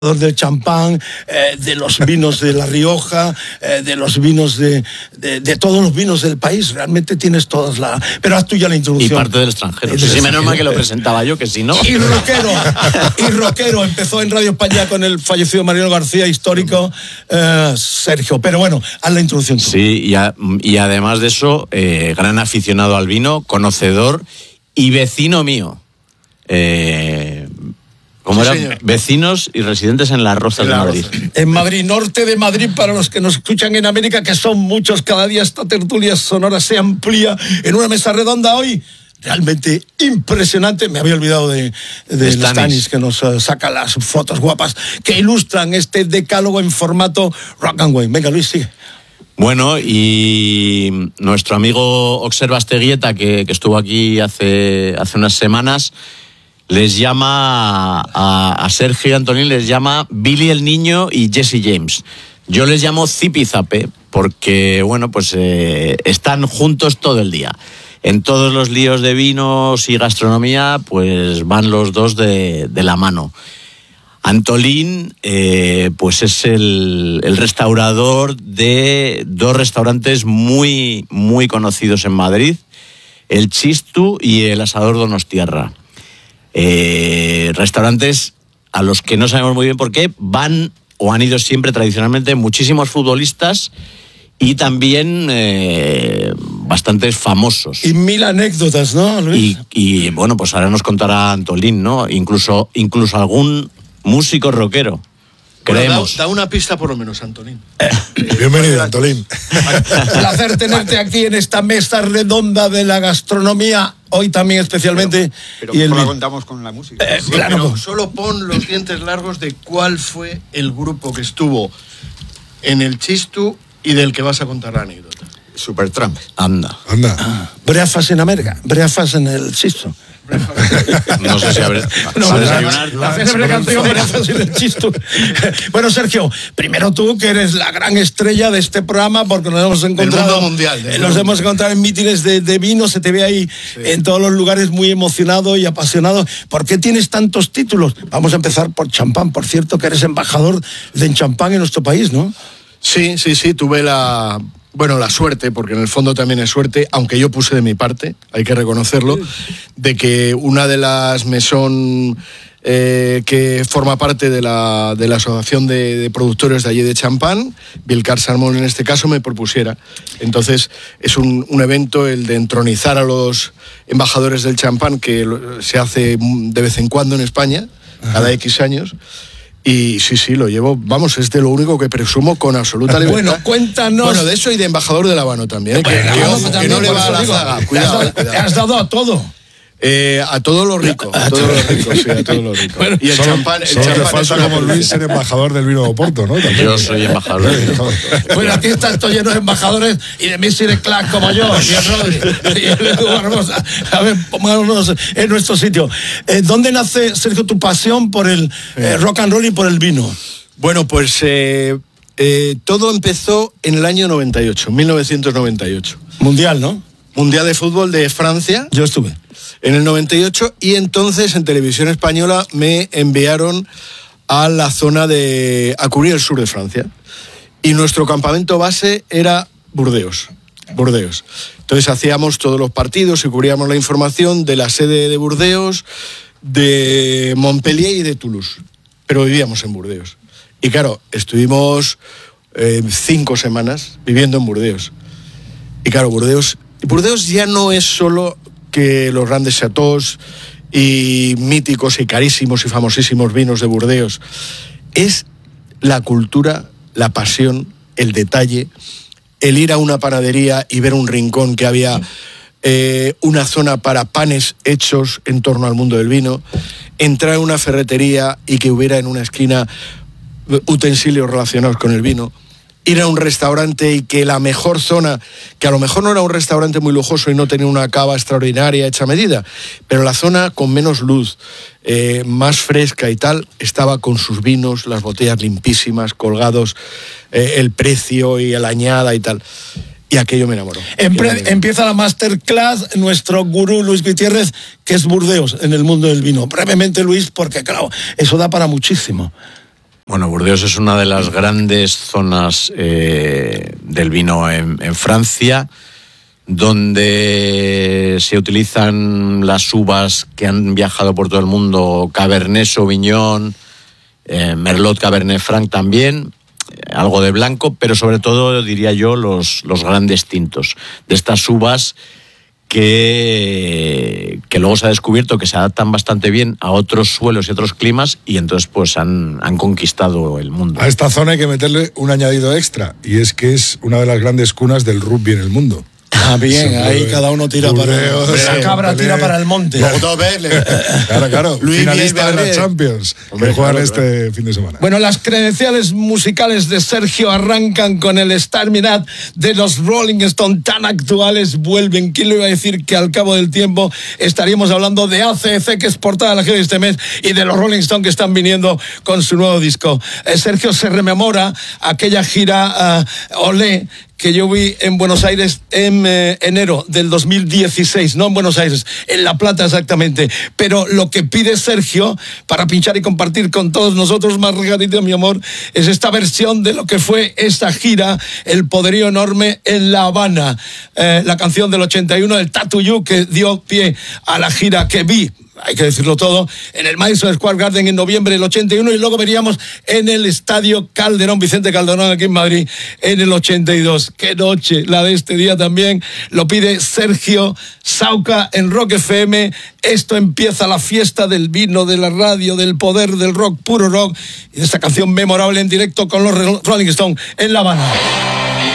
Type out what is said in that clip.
del champán, de los vinos de La Rioja, de los vinos de todos los vinos del país. Realmente tienes todas la... Pero haz tú ya la introducción. Y parte del extranjero. Sí, menos mal que lo presentaba yo, que si no... Y rockero. Empezó en Radio España con el fallecido Mariano García, histórico, Sergio. Pero bueno, haz la introducción tú. Sí, y además de eso, gran aficionado al vino, conocedor y vecino mío. ¿Cómo eran? Señor. Vecinos y residentes en Las Rozas de Madrid. En Madrid, norte de Madrid, para los que nos escuchan en América, que son muchos, cada día esta tertulia sonora se amplía en una mesa redonda hoy. Realmente impresionante. Me había olvidado de Stanis, que nos saca las fotos guapas que ilustran este decálogo en formato rock and wine. Venga, Luis, sigue. Bueno, y nuestro amigo Oxer Basteguieta, que estuvo aquí hace unas semanas, les llama a Sergio y Antolín, les llama Billy el Niño y Jesse James. Yo les llamo Zipi Zape porque, bueno, pues están juntos todo el día. En todos los líos de vinos y gastronomía, pues van los dos de la mano. Antolín, pues es el restaurador de dos restaurantes muy, muy conocidos en Madrid, el Chistu y el Asador Donostiarra. Restaurantes a los que no sabemos muy bien por qué van o han ido siempre tradicionalmente muchísimos futbolistas y también bastantes famosos. Y mil anécdotas, ¿no, Luis? Y bueno, pues ahora nos contará Antolín, ¿no? Incluso algún músico rockero. Creemos. Da una pista por lo menos, Antolín. Bienvenido, Antolín. Placer tenerte aquí en esta mesa redonda de la gastronomía. Hoy también especialmente. Pero ¿cómo la contamos con la música? Sí, claro. Pero solo pon los dientes largos de cuál fue el grupo que estuvo en el Chistu y del que vas a contar la anécdota. Supertramp. Anda. Breafas en América, breafas en el Chistu. No sé si habrá... La célebre canción Breafas en el Chistu. Bueno, Sergio, primero tú, que eres la gran estrella de este programa, porque nos hemos encontrado... Del mundo mundial. Nos hemos encontrado en mítines de vino, se te ve ahí en todos los lugares muy emocionado y apasionado. ¿Por qué tienes tantos títulos? Vamos a empezar por champán, por cierto, que eres embajador de champán en nuestro país, ¿no? Sí, tuve la suerte, porque en el fondo también es suerte, aunque yo puse de mi parte, hay que reconocerlo, de que una de las maisons que forma parte de la asociación de productores de allí de champán, Vilcar Salmón en este caso, me propusiera. Entonces es un evento el de entronizar a los embajadores del champán, que se hace de vez en cuando en España, cada X años. Y sí, lo llevo, vamos, es de lo único que presumo con absoluta libertad. Bueno, cuéntanos. Bueno, de eso y de embajador del habano también, que no le va a la zaga. Cuidado. Te has dado a todo. A todo lo rico. A todo lo rico. Bueno, y el champán te falta, como Luis, ser embajador del vino de Oporto, ¿no? También. Yo soy embajador del vino de Oporto. Bueno, aquí está esto lleno de embajadores y de mí Sir Clack como yo, y el Rodri. A ver, pongámonos en nuestro sitio. ¿Dónde nace, Sergio, tu pasión por el rock and roll y por el vino? Bueno, pues todo empezó en el año 1998. Mundial, ¿no? Mundial de fútbol de Francia. Yo estuve. En el 98, y entonces en Televisión Española me enviaron a la zona a cubrir el sur de Francia. Y nuestro campamento base era Burdeos. Entonces hacíamos todos los partidos y cubríamos la información de la sede de Burdeos, de Montpellier y de Toulouse. Pero vivíamos en Burdeos. Y claro, estuvimos 5 semanas viviendo en Burdeos. Y claro, Burdeos ya no es solo que los grandes chateaux y míticos y carísimos y famosísimos vinos de Burdeos. Es la cultura, la pasión, el detalle, el ir a una panadería y ver un rincón que había una zona para panes hechos en torno al mundo del vino, entrar a una ferretería y que hubiera en una esquina utensilios relacionados con el vino, ir a un restaurante y que la mejor zona, que a lo mejor no era un restaurante muy lujoso y no tenía una cava extraordinaria hecha a medida, pero la zona con menos luz, más fresca y tal, estaba con sus vinos, las botellas limpísimas, colgados, el precio y la añada y tal. Y aquello me enamoró. Empieza la masterclass, nuestro gurú Luis Gutiérrez, que es Burdeos en el mundo del vino. Brevemente, Luis, porque claro, eso da para muchísimo. Bueno, Burdeos es una de las grandes zonas del vino en Francia, donde se utilizan las uvas que han viajado por todo el mundo, Cabernet Sauvignon, Merlot, Cabernet Franc también, algo de blanco, pero sobre todo, diría yo, los grandes tintos de estas uvas que luego se ha descubierto que se adaptan bastante bien a otros suelos y otros climas, y entonces pues han conquistado el mundo. A esta zona hay que meterle un añadido extra, y es que es una de las grandes cunas del rugby en el mundo. Ah, bien, ahí cada uno tira Burdeos, para... La cabra tira para el monte. Claro, Luis finalista de la Barret. Champions, Hombre, que juegan claro, este fin de semana. Bueno, las credenciales musicales de Sergio arrancan con el Starminat de los Rolling Stones, tan actuales, vuelven. ¿Quién le iba a decir que al cabo del tiempo estaríamos hablando de ACDC, que es portada de la gira de este mes, y de los Rolling Stones que están viniendo con su nuevo disco? Sergio se rememora aquella gira Olé que yo vi en Buenos Aires en enero del 2016, no en Buenos Aires, en La Plata exactamente. Pero lo que pide Sergio para pinchar y compartir con todos nosotros, Margarita, mi amor, es esta versión de lo que fue esa gira, El Poderío Enorme en La Habana. La canción del 81, el Tattoo You, que dio pie a la gira que vi, hay que decirlo todo, en el Madison Square Garden en noviembre del 81, y luego veríamos en el Estadio Calderón, Vicente Calderón, aquí en Madrid, en el 82. Qué noche la de este día también. Lo pide Sergio Sauca en Rock FM. Esto empieza la fiesta del vino, de la radio, del poder del rock, puro rock, y de esta canción memorable en directo con los Rolling Stones en La Habana.